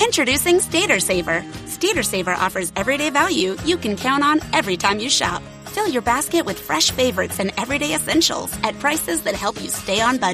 Introducing Stater Saver. Stater Saver offers everyday value you can count on every time you shop. Fill your basket with fresh favorites and everyday essentials at prices that help you stay on budget.